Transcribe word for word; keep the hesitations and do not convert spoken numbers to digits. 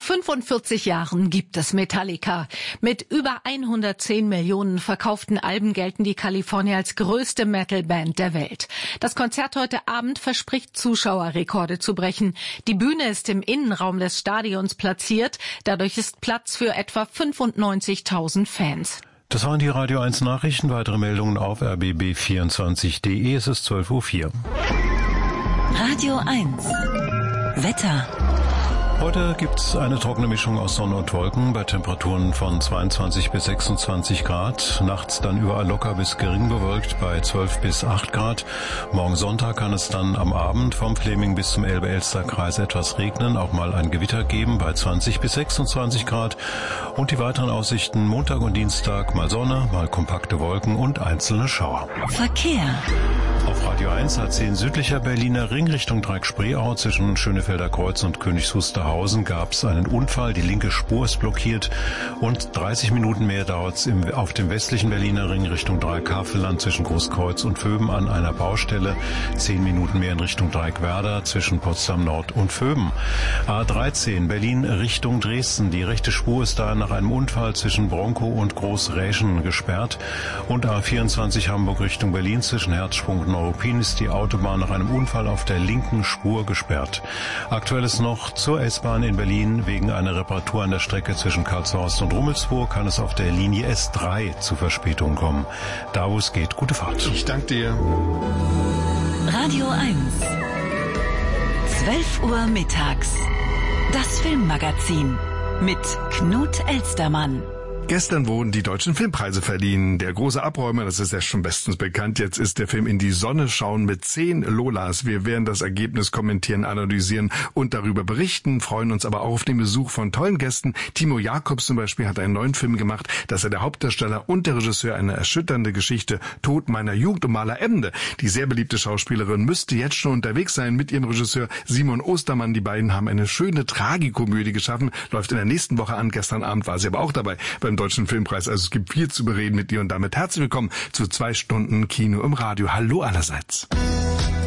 fünfundvierzig Jahren gibt es Metallica. Mit über hundertzehn Millionen verkauften Alben gelten die Kalifornier als größte Metalband der Welt. Das Konzert heute Abend verspricht, Zuschauerrekorde zu brechen. Die Bühne ist im Innenraum des Stadions platziert. Dadurch ist Platz für etwa fünfundneunzigtausend Fans. Das waren die Radio eins Nachrichten. Weitere Meldungen auf r b b vierundzwanzig punkt d e. Es ist zwölf Uhr vier. Radio eins. Wetter. Heute gibt's eine trockene Mischung aus Sonne und Wolken bei Temperaturen von zweiundzwanzig bis sechsundzwanzig Grad. Nachts dann überall locker bis gering bewölkt bei zwölf bis acht Grad. Morgen Sonntag kann es dann am Abend vom Fläming bis zum Elbe-Elster-Kreis etwas regnen, auch mal ein Gewitter geben bei zwanzig bis sechsundzwanzig Grad. Und die weiteren Aussichten Montag und Dienstag mal Sonne, mal kompakte Wolken und einzelne Schauer. Verkehr. Auf Radio eins A zehn südlicher Berliner Ring Richtung Dreieck-Spreeau zwischen Schönefelder Kreuz und Königs Wusterhausen gab es einen Unfall. Die linke Spur ist blockiert und dreißig Minuten mehr dauert es auf dem westlichen Berliner Ring Richtung Dreieck-Havelland zwischen Großkreuz und Vöben an einer Baustelle. Zehn Minuten mehr in Richtung Dreieck-Werder zwischen Potsdam Nord und Vöben. A dreizehn Berlin Richtung Dresden. Die rechte Spur ist da nach einem Unfall zwischen Bronkow und Großräschen gesperrt. Und A vierundzwanzig Hamburg Richtung Berlin zwischen Herzsprung und Neuruppin ist die Autobahn nach einem Unfall auf der linken Spur gesperrt. Aktuell ist noch zur S-Bahn in Berlin wegen einer Reparatur an der Strecke zwischen Karlshorst und Rummelsburg kann es auf der Linie S drei zu Verspätungen kommen. Da wo es geht, gute Fahrt. Ich danke dir. Radio eins. zwölf Uhr mittags. Das Filmmagazin mit Knut Elstermann. Gestern wurden die deutschen Filmpreise verliehen. Der große Abräumer, das ist ja schon bestens bekannt. Jetzt ist der Film In die Sonne schauen mit zehn Lolas. Wir werden das Ergebnis kommentieren, analysieren und darüber berichten, freuen uns aber auch auf den Besuch von tollen Gästen. Timo Jacobs zum Beispiel hat einen neuen Film gemacht, dass er der Hauptdarsteller und der Regisseur eine erschütternde Geschichte Tod meiner Jugend um Maler Ende. Die sehr beliebte Schauspielerin müsste jetzt schon unterwegs sein mit ihrem Regisseur Simon Ostermann. Die beiden haben eine schöne Tragikomödie geschaffen, läuft in der nächsten Woche an. Gestern Abend war sie aber auch dabei beim Deutschen Filmpreis. Also es gibt viel zu bereden mit dir und damit herzlich willkommen zu zwei Stunden Kino im Radio. Hallo allerseits.